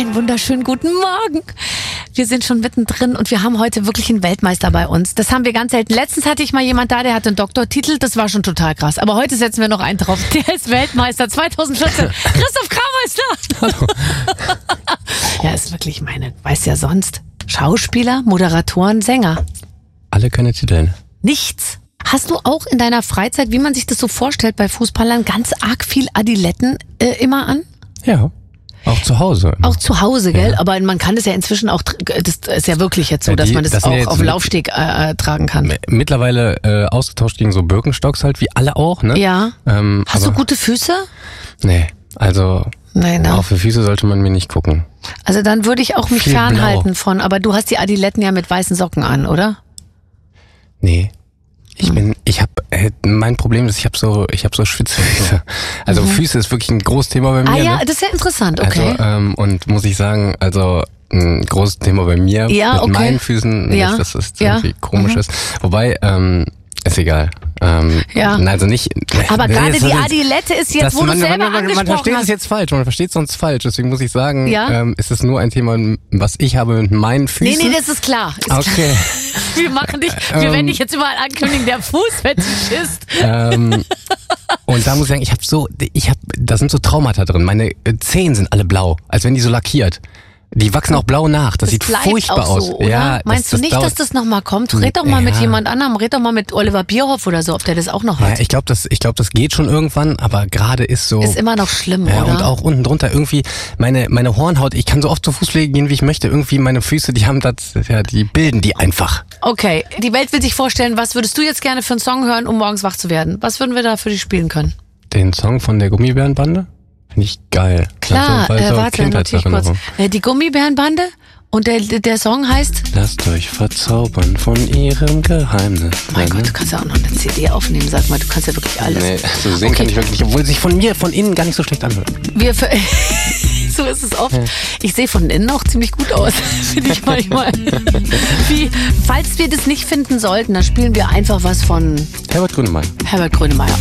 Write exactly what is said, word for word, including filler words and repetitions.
Einen wunderschönen guten Morgen. Wir sind schon mittendrin und wir haben heute wirklich einen Weltmeister bei uns. Das haben wir ganz selten. Letztens hatte ich mal jemand da, der hat einen Doktortitel. Das war schon total krass. Aber heute setzen wir noch einen drauf. Der ist Weltmeister zwanzig vierzehn. Christoph Kramer ist da. Hallo. Ja, ist wirklich meine, weiß ja sonst. Schauspieler, Moderatoren, Sänger. Alle keine Titel. Nichts. Hast du auch in deiner Freizeit, wie man sich das so vorstellt bei Fußballern, ganz arg viel Adiletten äh, immer an? Ja. Auch zu Hause. Auch zu Hause, gell? Ja. Aber man kann das ja inzwischen auch, das ist ja wirklich jetzt so, Ja, die, dass man das, das auch ja auf dem Laufsteg äh, tragen kann. Mittlerweile äh, ausgetauscht gegen so Birkenstocks halt, wie alle auch, ne? Ja. Ähm, Hast aber, du gute Füße? Nee, also Nein, auf die Füße sollte man mir nicht gucken. Also dann würde ich auch mich Viel fernhalten blau. von, aber du hast die Adiletten ja mit weißen Socken an, oder? Nee. Ich bin, ich habe, äh, mein Problem ist, ich habe so, ich habe so Schwitzfüße. Also mhm. Füße ist wirklich ein großes Thema bei mir. Ah ja, ne? das ist ja interessant, okay. Also, ähm, und muss ich sagen, also ein großes Thema bei mir Ja, mit okay. meinen Füßen, Ja. nicht, dass das Ja. irgendwie komisch Mhm. ist. Wobei, ähm, ist egal. Ähm, Ja. Also nicht. Aber nee, gerade das die ist- Adilette ist jetzt, das, wo du man, selber man, man, man angesprochen versteht hast. es jetzt falsch, man versteht es sonst falsch. Deswegen muss ich sagen, Ja? ähm, ist es nur ein Thema, was ich habe mit meinen Füßen. Nee, nee, das ist klar. Ist Okay. klar. Wir machen dich, wir Ähm. werden dich jetzt überall ankündigen, der Fußfetischist. ähm, und da muss ich sagen, ich habe so, ich habe, da sind so Traumata drin. Meine äh, Zehen sind alle blau, als wenn die so lackiert. Die wachsen auch blau nach. Das, Das sieht bleibt furchtbar auch aus. so, oder? Ja, Meinst das, du das nicht, dauert, dass das nochmal kommt? Red doch mal mit Ja. jemand anderem, red doch mal mit Oliver Bierhoff oder so, ob der das auch noch Ja, hat. ich glaube, das, ich glaube, das geht schon irgendwann, aber gerade ist so. Ist immer noch schlimm, ja, oder? und auch unten drunter irgendwie meine meine Hornhaut. Ich kann so oft zur Fußpflege gehen, wie ich möchte. Irgendwie meine Füße, die haben das, ja, die bilden die einfach. Okay, die Welt will sich vorstellen, was würdest du jetzt gerne für einen Song hören, um morgens wach zu werden? Was würden wir da für dich spielen können? Den Song von der Gummibärenbande finde ich geil. Klar, Also, weil äh, so warte, notiere ich kurz. Kindheitserinnerung. Äh, die Gummibärenbande und der, der Song heißt? Lasst euch verzaubern von ihrem Geheimnis. Mein Gott, du kannst ja auch noch eine C D aufnehmen, sag mal, du kannst ja wirklich alles. Nee, so singen Okay. kann ich wirklich nicht, obwohl sich von mir, von innen gar nicht so schlecht anhört. Wir für so ist es oft. Ich sehe von innen auch ziemlich gut aus, finde ich manchmal. Wie, falls wir das nicht finden sollten, dann spielen wir einfach was von Herbert Grönemeyer. Herbert Grönemeyer.